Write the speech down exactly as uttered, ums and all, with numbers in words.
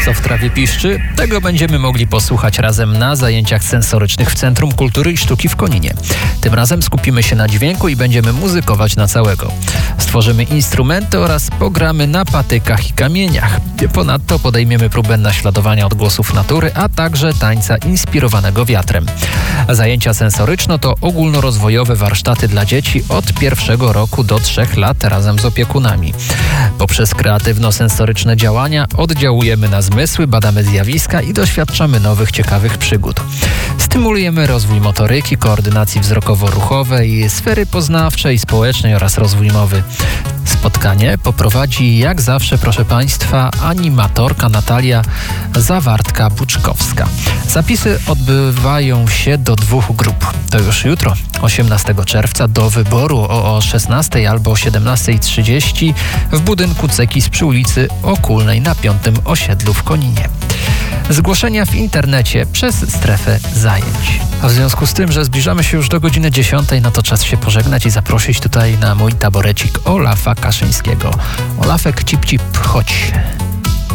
co w trawie piszczy? Tego będziemy mogli posłuchać razem na zajęciach sensorycznych w Centrum Kultury i Sztuki w Koninie. Tym razem skupimy się na dźwięku i będziemy muzykować na całego. Stworzymy instrumenty oraz pogramy na patykach i kamieniach. Ponadto podejmiemy próbę naśladowania odgłosów natury, a także tańca inspirowanego wiatrem. Zajęcia sensoryczne to ogólnorozwojowe warsztaty dla dzieci od pierwszego roku do trzech lat razem z opiekunami. Poprzez kreatywno-sensoryczne działania oddziałujemy na zmysły, badamy zjawiska i doświadczamy nowych, ciekawych przygód. Stymulujemy rozwój motoryki, koordynacji wzrokowo-ruchowej, sfery poznawczej, społecznej oraz rozwój mowy. Spotkanie poprowadzi jak zawsze, proszę Państwa, animatorka Natalia Zawartka-Buczkowska. Zapisy odbywają się do dwóch grup. To już jutro, osiemnastego czerwca, do wyboru o, o szesnastej albo o siedemnastej trzydzieści w budynku Cekis przy ulicy Okulnej na piątym osiedlu w Koninie. Zgłoszenia w internecie przez strefę zajęć. A w związku z tym, że zbliżamy się już do godziny dziesiątej, no to czas się pożegnać i zaprosić tutaj na mój taborecik Olafa Kaszyńskiego. Olafek, cip cip, chodź.